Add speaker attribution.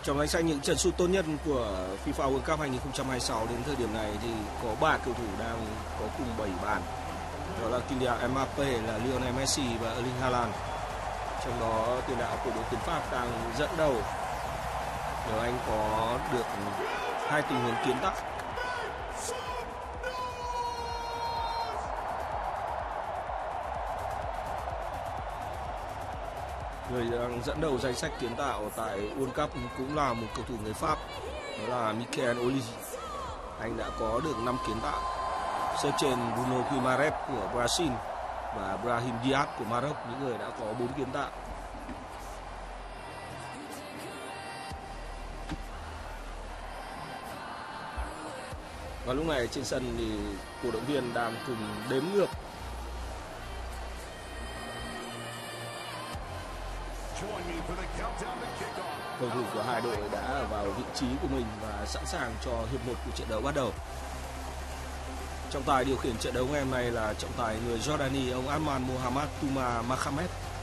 Speaker 1: Trong danh sách những trận sút tốt nhất của FIFA World Cup 2026 đến thời điểm này thì có 3 cầu thủ đang có cùng 7 bàn. Đó là Kylian Mbappé, là Lionel Messi và Erling Haaland. Trong đó tiền đạo của đội tuyển Pháp đang dẫn đầu nếu anh có được 2 tình huống kiến tạo. Người đang dẫn đầu danh sách kiến tạo tại World Cup cũng là một cầu thủ người Pháp, đó là Michael Olise. Anh đã có được 5 kiến tạo, xếp trên Bruno Guimaraes của Brazil và Brahim Diaz của Maroc, những người đã có 4 kiến tạo. Và lúc này trên sân thì cổ động viên đang cùng đếm ngược. Cầu thủ của hai đội đã ở vào vị trí của mình và sẵn sàng cho hiệp 1 của trận đấu bắt đầu. Trọng tài điều khiển trận đấu ngày hôm nay là trọng tài người Jordani, ông Ahmad Mohamed Touma Mohamed.